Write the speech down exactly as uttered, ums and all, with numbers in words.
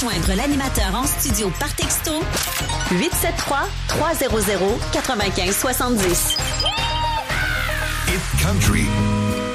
rejoindre l'animateur en studio par texto huit sept trois, trois zéro zéro, neuf cinq six zéro. Hit Country.